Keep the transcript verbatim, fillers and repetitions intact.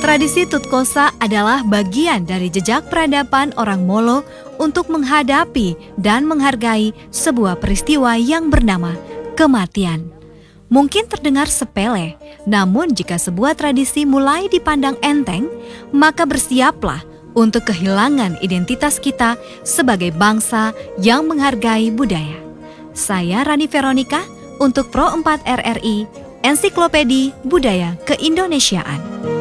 Tradisi Tutkosa adalah bagian dari jejak peradaban orang Molo untuk menghadapi dan menghargai sebuah peristiwa yang bernama kematian. Mungkin terdengar sepele, namun jika sebuah tradisi mulai dipandang enteng, maka bersiaplah untuk kehilangan identitas kita sebagai bangsa yang menghargai budaya. Saya Rani Veronica untuk Pro empat R R I, Ensiklopedi Budaya Keindonesiaan.